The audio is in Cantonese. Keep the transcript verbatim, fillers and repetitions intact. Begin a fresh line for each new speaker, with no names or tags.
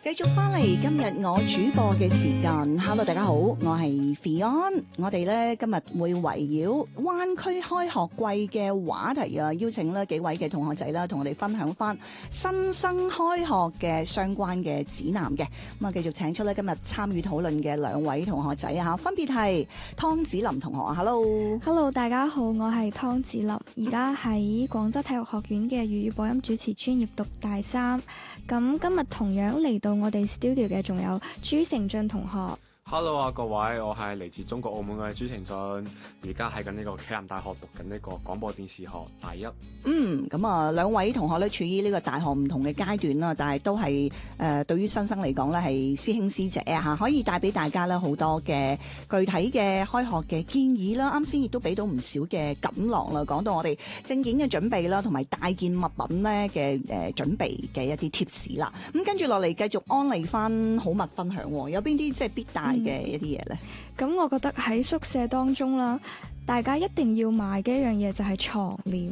繼續翻嚟今日我主播嘅時間 ，Hello 大家好，我係 Fion，我哋咧今日會圍繞灣區開學季嘅話題啊，邀請咧幾位嘅同學仔啦，同我哋分享翻新生開學嘅相關嘅指南嘅。咁啊，繼續請出咧今日參與討論嘅兩位同學仔啊，分別係湯子琳同學啊 ，Hello，Hello，
Hello， 大家好，我係湯子琳，而家喺廣州體育學院嘅粵語播音主持專業讀大三。咁今日同樣嚟到我哋 studio 嘅仲有朱成俊同學。
Hello 啊，各位，我係嚟自中國澳門嘅朱成俊，而家喺緊呢個暨南大學讀緊呢個廣播電視學大一。
嗯，咁啊，兩位同學咧處於呢個大學唔同嘅階段啦，但係都係誒、呃、對於新生嚟講咧係師兄師姐啊嚇，可以帶俾大家咧好多嘅具體嘅開學嘅建議啦。啱先亦都俾到唔少嘅錦囊啦，講到我哋證件嘅準備啦，同埋帶件物品咧嘅誒準備嘅一啲貼士啦。咁跟住落嚟繼續安利翻好物分享，有邊啲即係必帶嘅一啲嘢咧？
咁、嗯、我覺得喺宿舍當中啦，大家一定要買嘅一樣嘢就係床簾。